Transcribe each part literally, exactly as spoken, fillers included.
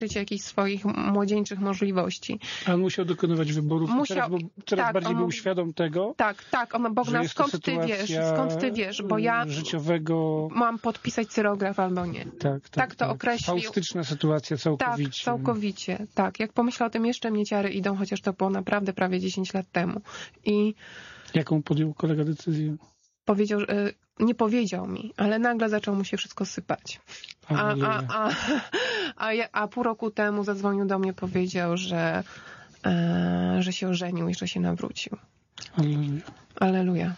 jakichś swoich młodzieńczych możliwości. A on musiał dokonywać wyborów musiał, teraz, bo coraz tak, bardziej on, był świadom tego, tak, tak, on, Bogna, skąd ty wiesz, skąd ty wiesz, bo ja życiowego... mam podpisać cyrograf albo nie. Tak, tak, tak to tak. określił. Faustyczna sytuacja całkowicie. Tak, całkowicie, tak. Jak pomyślę o tym, jeszcze mnie ciary idą, chociaż to było naprawdę prawie dziesięć lat temu. I jaką podjął kolega decyzję? Powiedział, że nie powiedział mi, ale nagle zaczęło mu się wszystko sypać. A, a, a, a, ja, a pół roku temu zadzwonił do mnie, powiedział, że, e, że się ożenił i że się nawrócił. Alleluja. Alleluja.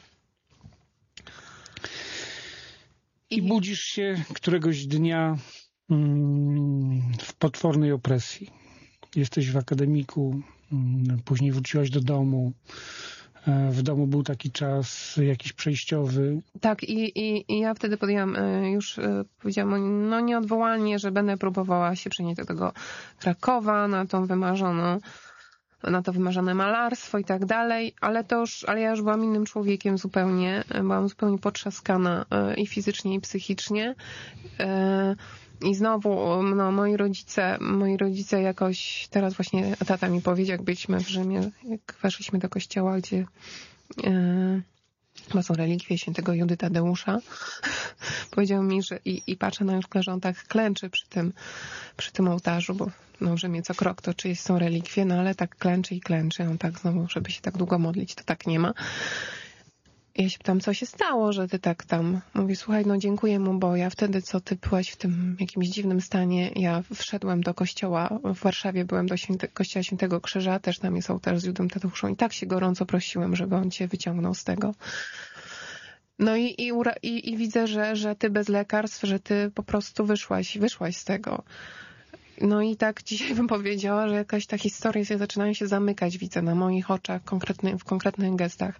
I, I budzisz się któregoś dnia mm, w potwornej opresji. Jesteś w akademiku, mm, później wróciłaś do domu. W domu był taki czas jakiś przejściowy. Tak, i, i, i ja wtedy podjęłam, już powiedziałam, no nieodwołalnie, że będę próbowała się przenieść do tego Krakowa, na tą wymarzoną, na to wymarzone malarstwo i tak dalej, ale to już, ale ja już byłam innym człowiekiem zupełnie, byłam zupełnie potrzaskana i fizycznie, i psychicznie. I znowu, no, moi rodzice, moi rodzice jakoś, teraz właśnie tata mi powiedział, jak byliśmy w Rzymie, jak weszliśmy do kościoła, gdzie chyba są relikwie świętego Judy Tadeusza, powiedział mi, że i, i patrzę na Józka, że on tak klęczy przy tym, przy tym ołtarzu, bo no, w Rzymie co krok to czyjeś są relikwie, no ale tak klęczy i klęczy, on tak znowu, żeby się tak długo modlić, to tak nie ma. Ja się pytam, co się stało, że ty tak tam... Mówi, słuchaj, no dziękuję mu, bo ja wtedy, co ty byłaś w tym jakimś dziwnym stanie, ja wszedłem do kościoła, w Warszawie byłem do święte, kościoła Świętego Krzyża, też tam jest ołtarz z Judą Tadeuszą i tak się gorąco prosiłem, żeby on cię wyciągnął z tego. No i, i, i, i widzę, że, że ty bez lekarstw, że ty po prostu wyszłaś, wyszłaś z tego. No i tak dzisiaj bym powiedziała, że jakaś ta historia się zaczynają się zamykać, widzę na moich oczach, konkretny, w konkretnych gestach.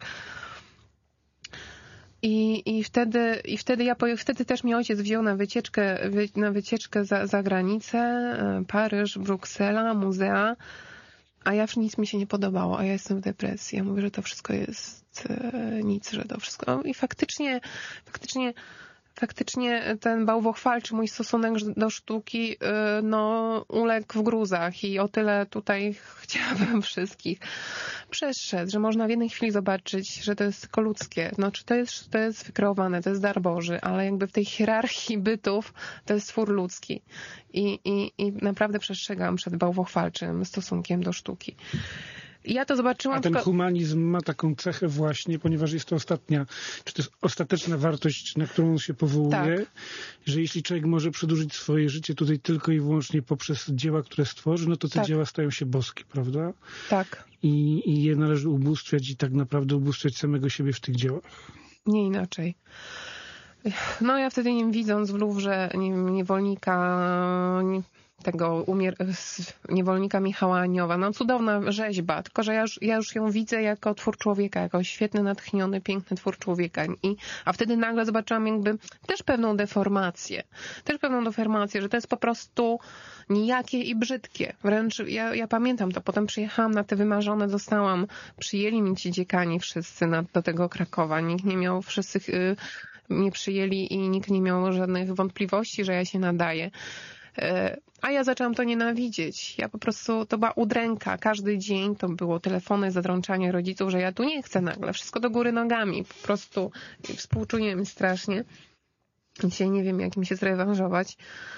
I, i wtedy, i wtedy ja wtedy też mnie ojciec wziął na wycieczkę, wy, na wycieczkę za, za granicę, Paryż, Bruksela, muzea, a ja nic mi się nie podobało, a ja jestem w depresji. Ja mówię, że to wszystko jest e, nic, że to wszystko... I faktycznie, faktycznie, faktycznie ten bałwochwalczy mój stosunek do sztuki no, uległ w gruzach i o tyle tutaj chciałabym wszystkich przestrzec, że można w jednej chwili zobaczyć, że to jest tylko ludzkie. Znaczy to jest, to jest wykreowane, to jest dar Boży, ale jakby w tej hierarchii bytów to jest twór ludzki. I, i, i naprawdę przestrzegam przed bałwochwalczym stosunkiem do sztuki. Ja to zobaczyłam... A ten humanizm ma taką cechę właśnie, ponieważ jest to ostatnia, czy to jest ostateczna wartość, na którą on się powołuje, tak. Że jeśli człowiek może przedłużyć swoje życie tutaj tylko i wyłącznie poprzez dzieła, które stworzy, no to te tak. dzieła stają się boskie, prawda? Tak. I, I je należy ubóstwiać i tak naprawdę ubóstwiać samego siebie w tych dziełach. Nie inaczej. No ja wtedy nim widząc w Luwrze niewolnika... Nie... tego umier- niewolnika Michała Anioła. No cudowna rzeźba, tylko że ja już, ja już ją widzę jako twór człowieka, jako świetny, natchniony, piękny twór człowieka. I, a wtedy nagle zobaczyłam jakby też pewną deformację. Też pewną deformację, że to jest po prostu nijakie i brzydkie. Wręcz ja, ja pamiętam to. Potem przyjechałam na te wymarzone, dostałam, przyjęli mi ci dziekani wszyscy na, do tego Krakowa. Nikt nie miał, wszyscy y, mnie przyjęli i nikt nie miał żadnych wątpliwości, że ja się nadaję. A ja zaczęłam to nienawidzieć. Ja po prostu, to była udręka. Każdy dzień to było telefony, zadrączanie rodziców, że ja tu nie chcę nagle. Wszystko do góry nogami. Po prostu współczuję mi strasznie. Dzisiaj nie wiem, jak mi się zrewanżować.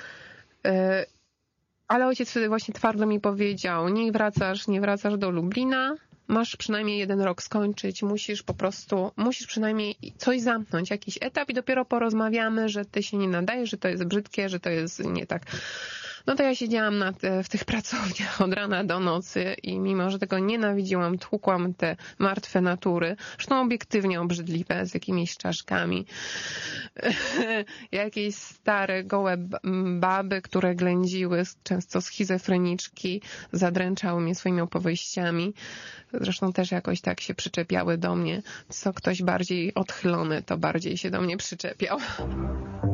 Ale ojciec wtedy właśnie twardo mi powiedział, nie wracasz, nie wracasz do Lublina. Masz przynajmniej jeden rok skończyć, musisz po prostu, musisz przynajmniej coś zamknąć, jakiś etap i dopiero porozmawiamy, że ty się nie nadajesz, że to jest brzydkie, że to jest nie tak. No to ja siedziałam na te, w tych pracowniach od rana do nocy i mimo, że tego nienawidziłam, tłukłam te martwe natury, zresztą obiektywnie obrzydliwe, z jakimiś czaszkami. Jakieś stare, gołe baby, które ględziły, często schizofreniczki, zadręczały mnie swoimi opowieściami. Zresztą też jakoś tak się przyczepiały do mnie. Co ktoś bardziej odchylony, to bardziej się do mnie przyczepiał.